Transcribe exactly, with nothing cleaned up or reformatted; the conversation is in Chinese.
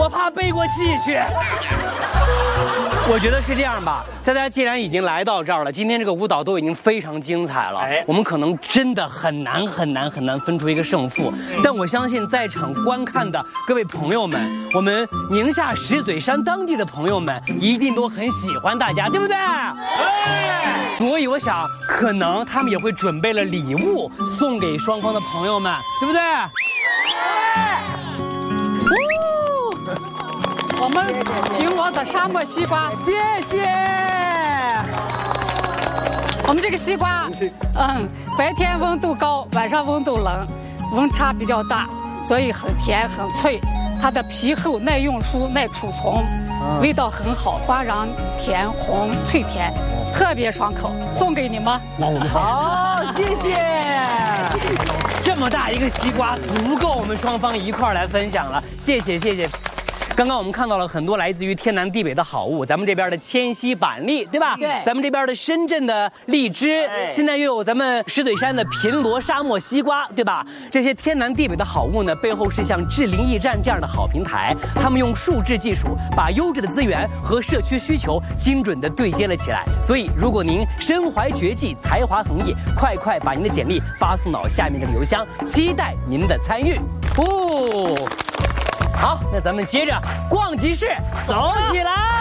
我怕背过气去。我觉得是这样吧，大家既然已经来到这儿了，今天这个舞蹈都已经非常精彩了，哎，我们可能真的很难很难很难分出一个胜负。但我相信在场观看的各位朋友们，我们宁夏石嘴山当地的朋友们一定都很喜欢大家，对不对？所以我想，可能他们也会准备了礼物送给双方的朋友们，对不对？ 我们请我的沙漠西瓜， 谢谢。 我们这个西瓜，嗯，白天温度高，晚上温度冷，温差比较大，所以很甜很脆。它的皮厚耐用酥耐储存，味道很好，花瓤甜红脆甜，特别爽口，送给你们。 那我们好，谢谢。这么大一个西瓜足够我们双方一块儿来分享了，谢谢谢谢。刚刚我们看到了很多来自于天南地北的好物，咱们这边的千禧板栗，对吧？ 对。 咱们这边的深圳的荔枝，现在又有咱们石嘴山的平罗沙漠西瓜，对吧？这些天南地北的好物呢，背后是像智灵驿站这样的好平台，他们用数字技术把优质的资源和社区需求精准的对接了起来。所以，如果您身怀绝技，才华横溢，快快把您的简历发送到下面这个邮箱，期待您的参与。哦。好，那咱们接着逛集市，走起来。